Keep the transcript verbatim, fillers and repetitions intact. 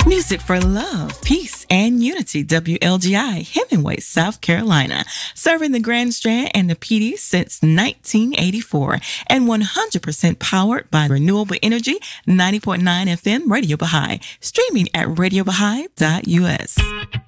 Music for love, peace, and unity. W L G I, Hemingway, South Carolina. Serving the Grand Strand and the P D since nineteen eighty-four. And one hundred percent powered by renewable energy. ninety point nine F M, Radio Baha'i. Streaming at radio baha'i dot U S.